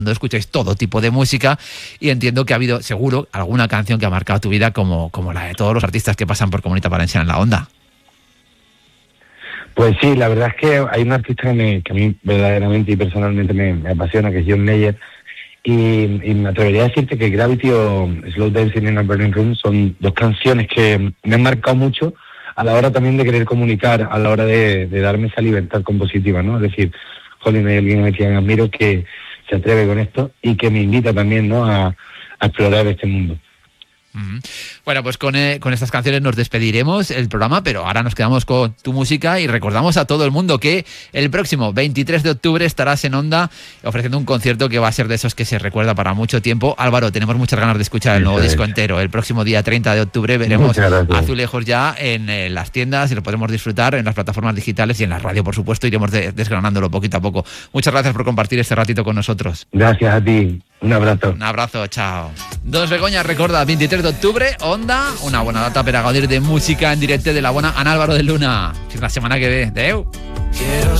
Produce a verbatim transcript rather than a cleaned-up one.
escucháis todo tipo de música y entiendo que ha habido, seguro, alguna canción que ha marcado tu vida como, como la de todos los artistas que pasan por Comunitat Valenciana en la Onda. Pues sí, la verdad es que hay un artista que, me, que a mí verdaderamente y personalmente me, me apasiona, que es John Mayer, y, y me atrevería a decirte que Gravity o Slow Dancing in a Burning Room son dos canciones que me han marcado mucho a la hora también de querer comunicar, a la hora de, de darme esa libertad compositiva, ¿no? Es decir, jolín, hay alguien a quien admiro que se atreve con esto y que me invita también, ¿no?, a, a explorar este mundo. Mm-hmm. Bueno, pues con, eh, con estas canciones nos despediremos el programa, pero ahora nos quedamos con tu música y recordamos a todo el mundo que el próximo veintitrés de octubre estarás en Onda ofreciendo un concierto que va a ser de esos que se recuerda para mucho tiempo. Álvaro, tenemos muchas ganas de escuchar el nuevo Eso disco es. entero. El próximo día treinta de octubre veremos Azulejos ya en eh, las tiendas y lo podremos disfrutar en las plataformas digitales y en la radio, por supuesto. Iremos de, desgranándolo poquito a poco. Muchas gracias por compartir este ratito con nosotros. Gracias a ti. Un abrazo. Un abrazo, chao. Dos Begoña, recorda, veintitrés de octubre, Onda, una bona data per a gaudir de música en directe de la bona Ana Álvaro de Luna. Fins la setmana que ve. Adéu. Quiero